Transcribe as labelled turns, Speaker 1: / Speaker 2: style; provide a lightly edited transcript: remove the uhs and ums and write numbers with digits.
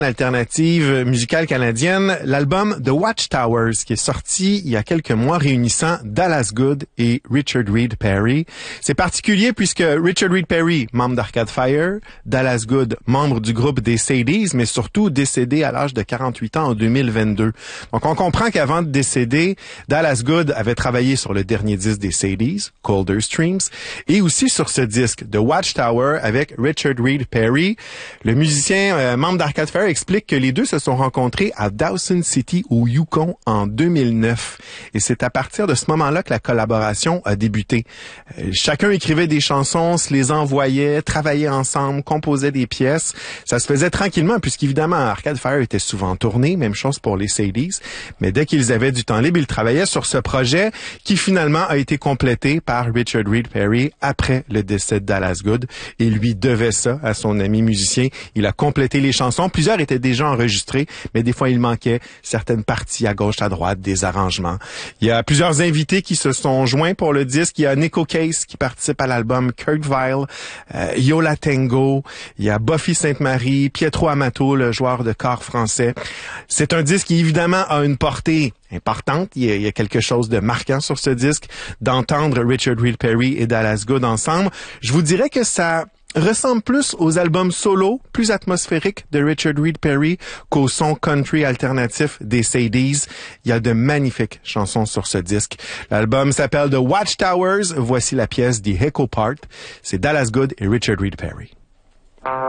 Speaker 1: Alternative musicale canadienne, l'album The Watchtowers qui est sorti il y a quelques mois réunissant Dallas Good et Richard Reed Parry. C'est particulier puisque Richard Reed Parry, membre d'Arcade Fire, Dallas Good, membre du groupe des Sadies, mais surtout décédé à l'âge de 48 ans en 2022. Donc on comprend qu'avant de décéder, Dallas Good avait travaillé sur le dernier disque des Sadies, Colder Streams, et aussi sur ce disque, The Watchtower, avec Richard Reed Parry. Le musicien membre d'Arcade Fire explique que les deux se sont rencontrés à Dawson City au Yukon en 2009. Et c'est à partir de ce moment-là que la collaboration a débuté. Chacun écrivait des chansons, se les envoyait, travaillait ensemble, composait des pièces. Ça se faisait tranquillement puisqu'évidemment Arcade Fire était souvent tourné, même chose pour les Sadies. Mais dès qu'ils avaient du temps libre, ils travaillaient sur ce projet qui finalement a été complété par Richard Reed Parry après le décès de Dallas Good. Et lui devait ça à son ami musicien. Il a complété les chansons. Plusieurs étaient déjà enregistrés, mais des fois il manquait certaines parties à gauche, à droite, des arrangements. Il y a plusieurs invités qui se sont joints pour le disque. Il y a Nico Case qui participe à l'album, Kurt Vile, Yola Tango, il y a Buffy Sainte-Marie, Pietro Amato, le joueur de corps français. C'est un disque qui évidemment a une portée importante. Il y a quelque chose de marquant sur ce disque d'entendre Richard Reed Parry et Dallas Good ensemble. Je vous dirais que ça ressemble plus aux albums solo, plus atmosphériques de Richard Reed Parry qu'au son country alternatif des Sadies. Il y a de magnifiques chansons sur ce disque. L'album s'appelle The Watchtowers. Voici la pièce The Echo Part. C'est Dallas Good et Richard Reed Parry.